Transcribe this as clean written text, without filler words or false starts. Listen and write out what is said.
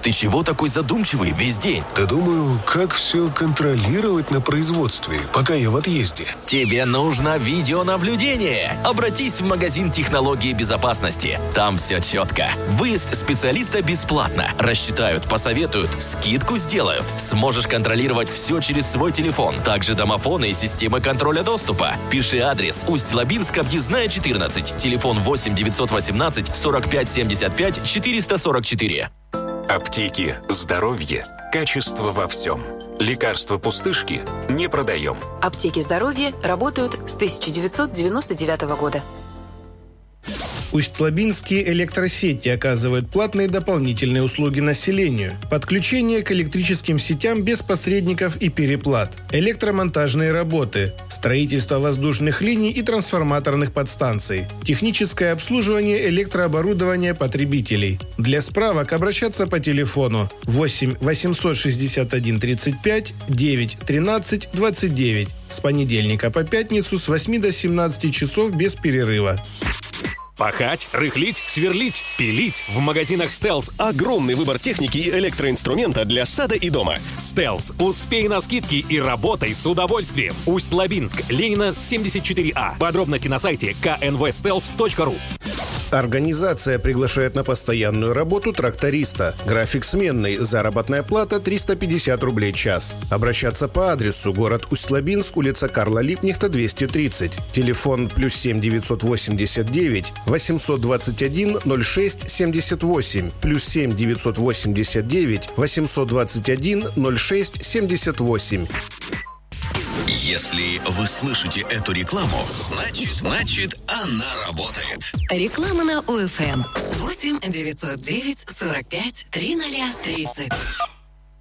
Ты чего такой задумчивый весь день? Да думаю, как все контролировать на производстве, пока я в отъезде. Тебе нужно видеонаблюдение. Обратись в магазин технологии безопасности. Там все четко. Выезд специалиста бесплатно. Рассчитают, посоветуют, скидку сделают. Сможешь контролировать все через свой телефон. Также домофоны и системы контроля доступа. Пиши адрес: Усть-Лабинск, объездная 14. Телефон 8 918 45 75 444. Аптеки «Здоровье». Качество во всем. Лекарства-пустышки не продаем. Аптеки «Здоровье» работают с 1999 года. Усть-Лабинские электросети оказывают платные дополнительные услуги населению. Подключение к электрическим сетям без посредников и переплат. Электромонтажные работы. Строительство воздушных линий и трансформаторных подстанций. Техническое обслуживание электрооборудования потребителей. Для справок обращаться по телефону 8 861 35 9 13 29 с понедельника по пятницу с 8 до 17 часов без перерыва. Пахать, рыхлить, сверлить, пилить. В магазинах «Стелс» огромный выбор техники и электроинструмента для сада и дома. «Стелс». Успей на скидки и работай с удовольствием. Усть-Лабинск, Ленина, 74А. Подробности на сайте knvstels.ru. Организация приглашает на постоянную работу тракториста. График сменный, заработная плата 350 рублей час. Обращаться по адресу: город Усть-Лабинск, улица Карла Липкнехта, 230. Телефон +7 989 821 06 78, +7 989 821 06 78. Если вы слышите эту рекламу, значит она работает. Реклама на ОФМ 8 909 45 3030.